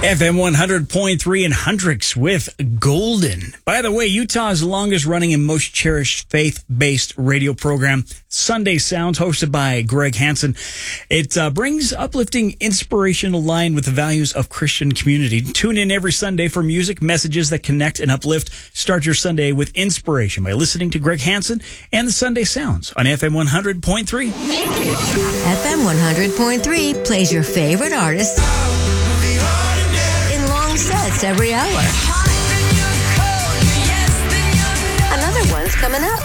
FM 100.3 and Hendrix with Golden. By the way, Utah's longest running and most cherished faith-based radio program, Sunday Sounds, hosted by Greg Hansen. It brings uplifting inspiration aligned with the values of Christian community. Tune in every Sunday for music, messages that connect and uplift. Start your Sunday with inspiration by listening to Greg Hansen and the Sunday Sounds on FM 100.3. FM 100.3 plays your favorite artists in long sets every hour. Another one's coming up.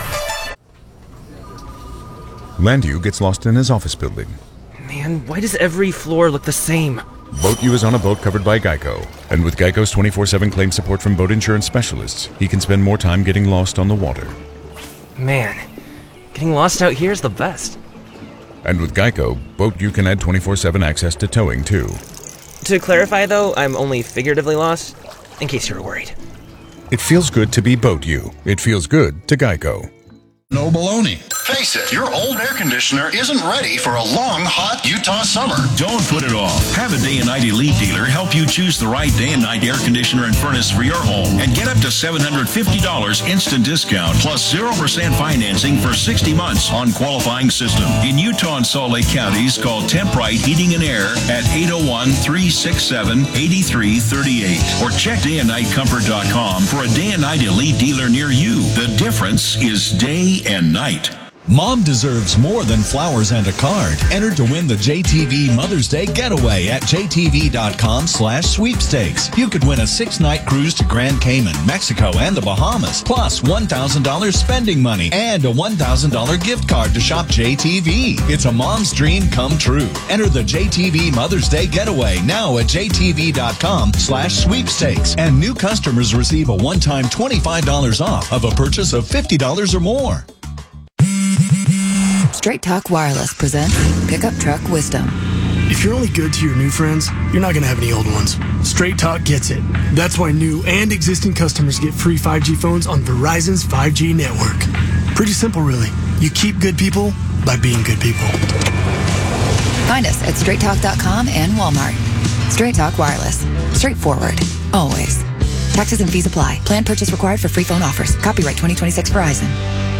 Landu gets lost in his office building. Man, why does every floor look the same? Boat U is on a boat covered by Geico. And with Geico's 24/7 claim support from boat insurance specialists, he can spend more time getting lost on the water. Man, getting lost out here is the best. And with Geico, Boat U can add 24/7 access to towing, too. To clarify, though, I'm only figuratively lost, in case you were worried. It feels good to be Boat U. It feels good to Geico. No baloney. Face it, your old air conditioner isn't ready for a long, hot Utah summer. Don't put it off. Have a Day and Night Elite dealer help you choose the right Day and Night air conditioner and furnace for your home and get up to $750 instant discount plus 0% financing for 60 months on qualifying system. In Utah and Salt Lake counties, call Temprite Heating and Air at 801-367-8338 or check dayandnightcomfort.com for a Day and Night Elite dealer near you. The difference is day and night. Mom deserves more than flowers and a card. Enter to win the JTV Mother's Day Getaway at jtv.com/sweepstakes. You could win a 6-night cruise to Grand Cayman, Mexico, and the Bahamas, plus $1,000 spending money and a $1,000 gift card to shop JTV. It's a mom's dream come true. Enter the JTV Mother's Day Getaway now at jtv.com/sweepstakes. And new customers receive a one-time $25 off of a purchase of $50 or more. Straight Talk Wireless presents Pickup Truck Wisdom. If you're only good to your new friends, you're not going to have any old ones. Straight Talk gets it. That's why new and existing customers get free 5G phones on Verizon's 5G network. Pretty simple, really. You keep good people by being good people. Find us at straighttalk.com and Walmart. Straight Talk Wireless. Straightforward. Always. Taxes and fees apply. Plan purchase required for free phone offers. Copyright 2026 Verizon.